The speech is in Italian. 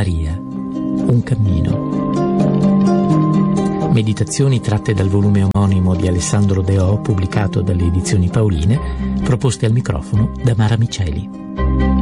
Maria, un cammino. Meditazioni tratte dal volume omonimo di Alessandro Deò, pubblicato dalle Edizioni Paoline, proposte al microfono da Mara Miceli.